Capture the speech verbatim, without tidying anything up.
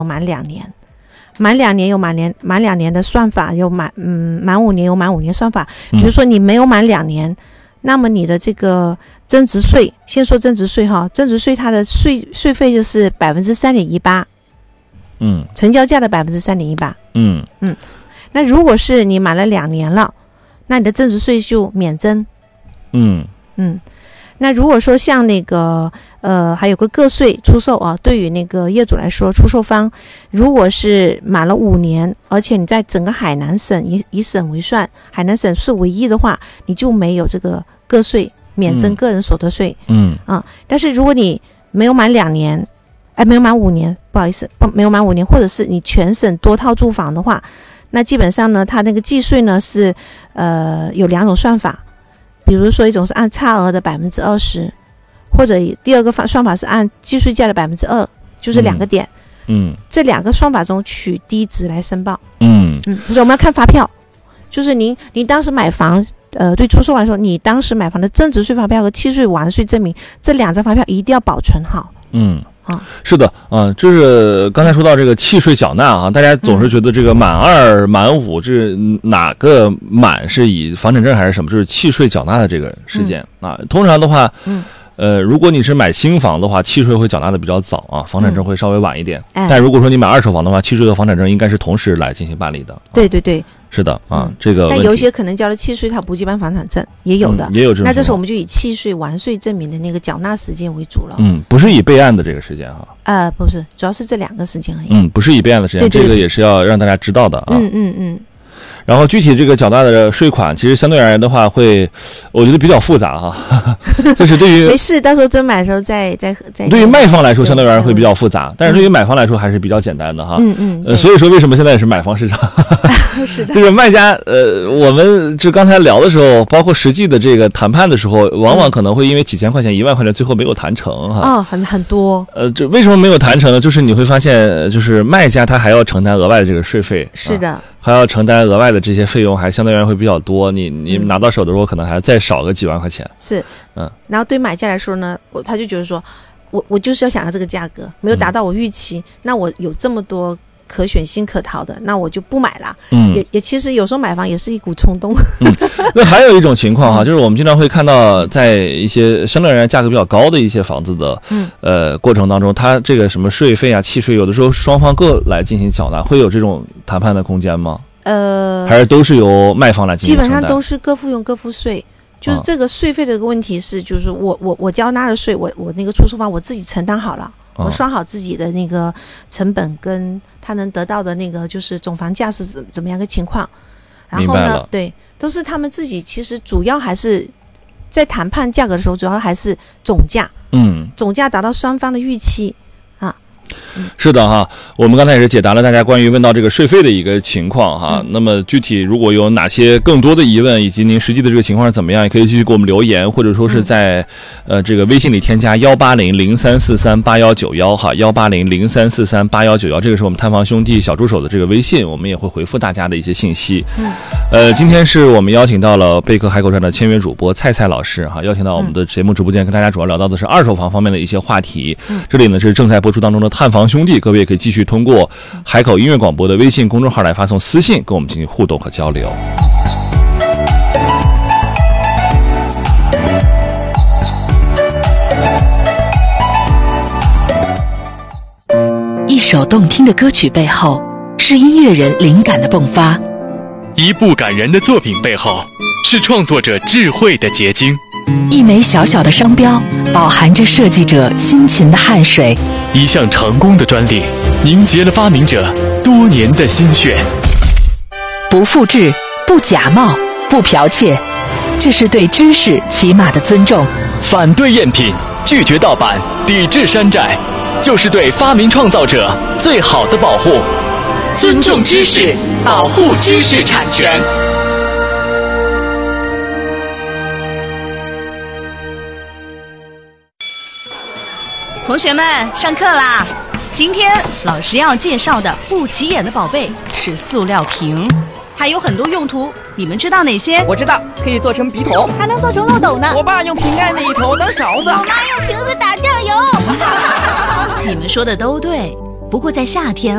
满两年，满两年有满年满两年的算法，有满嗯满五年有满五年算法。比如说你没有满两年，那么你的这个增值税，先说增值税哈，增值税它的税税费就是百分之三点一八， 嗯， 成交价的百分之三点一八， 嗯嗯，那如果是你满了两年了，那你的增值税就免征， 嗯嗯。那如果说像那个呃还有个个税出售啊，对于那个业主来说，出售方如果是满了五年，而且你在整个海南省以以省为算，海南省是唯一的话，你就没有这个个税免征个人所得税。 嗯啊，但是如果你没有满两年，哎，没有满五年，不好意思，不没有满五年，或者是你全省多套住房的话，那基本上呢，它那个计税呢是呃有两种算法。比如说一种是按差额的百分之二十，或者第二个算法是按计税价的百分之二，就是两个点。 嗯， 这两个算法中取低值来申报。 嗯嗯，所以我们要看发票，就是您您当时买房，呃，对出售来说，你当时买房的增值税发票和契税完税证明这两张发票一定要保存好。 嗯。 啊， 是的，啊，就是刚才说到这个契税缴纳啊，大家总是觉得这个满二、满五，这哪个满是以房产证还是什么？就是契税缴纳的这个时间、嗯、啊。通常的话，嗯，呃，如果你是买新房的话，契税会缴纳的比较早啊，房产证会稍微晚一点。嗯、但如果说你买二手房的话，契税和房产证应该是同时来进行办理的。啊、 对对对。 是的啊、 嗯， 这个但有一些可能交了契税，它不记办房产证，也有的， 嗯、也有这种。 那这时候我们就以契税完税证明的那个缴纳时间为主了。 嗯，不是以备案的这个时间哈。 呃，不是，主要是这两个时间而已。 嗯，不是以备案的时间， 对对对， 这个也是要让大家知道的啊。 嗯嗯嗯。 然后具体这个缴纳的税款，其实相对而言的话会，我觉得比较复杂哈。就是对于没事，到时候真买的时候再再再。 对于卖方来说，相对而言会比较复杂，但是对于买方来说还是比较简单的哈。 嗯嗯。 呃，所以说为什么现在也是买方市场？ 是的。 这个卖家，呃，我们就刚才聊的时候，包括实际的这个谈判的时候，往往可能会因为几千块钱、一万块钱，最后没有谈成哈。 哦，很很多。 呃，这为什么没有谈成呢？就是你会发现，就是卖家他还要承担额外的这个税费。 是的。 啊，还要承担额外的这些费用，还相对而言会比较多。你你拿到手的时候，可能还再少个几万块钱。 是， 嗯。 然后对买家来说呢，我他就觉得说，我我就是要想要这个价格，没有达到我预期，嗯、那我有这么多可选性可淘的，那我就不买了。嗯。也也其实有时候买房也是一股冲动。 嗯。那还有一种情况哈，就是我们经常会看到，在一些相对而言价格比较高的一些房子的，嗯，呃过程当中，它这个什么税费啊、契税，有的时候双方各来进行缴纳，会有这种谈判的空间吗？ 呃， 还是都是由卖方来进行承担？ 基本上都是各付用各付税。就是这个税费的问题是，就是我我我交纳的税，我我那个出售方我自己承担好了，我算好自己的那个成本跟他能得到的那个就是总房价是怎怎么样个情况。然后呢，对，都是他们自己，其实主要还是在谈判价格的时候，主要还是总价， 嗯， 总价达到双方的预期。 是的哈，我们刚才也是解答了大家关于问到这个税费的一个情况哈。 嗯、 那么具体如果有哪些更多的疑问，以及您实际的这个情况是怎么样，也可以继续给我们留言，或者说是在、嗯、呃这个微信里添加幺八零零三四三八幺九幺哈，幺八零零三四三八幺九幺，这个是我们探房兄弟小助手的这个微信，我们也会回复大家的一些信息。嗯，呃，今天是我们邀请到了贝壳海口站的签约主播蔡蔡老师哈，邀请到我们的节目直播间，跟大家主要聊到的是二手房方面的一些话题。嗯，这里呢是正在播出当中的探房兄弟，各位也可以继续通过海口音乐广播的微信公众号来发送私信跟我们进行互动和交流。 一首动听的歌曲背后是音乐人灵感的迸发， 一部感人的作品背后是创作者智慧的结晶， 一枚小小的商标饱含着设计者辛勤的汗水， 一项成功的专利凝结了发明者多年的心血。 不复制，不假冒，不剽窃，这是对知识起码的尊重。 反对赝品，拒绝盗版，抵制山寨，就是对发明创造者最好的保护。 尊重知识，保护知识产权。 同学们，上课啦！今天老师要介绍的不起眼的宝贝是塑料瓶，还有很多用途，你们知道哪些？ 我知道，可以做成笔筒， 还能做成漏斗呢。 我爸用瓶盖里头当勺子， 我妈用瓶子打酱油。你们说的都对，不过在夏天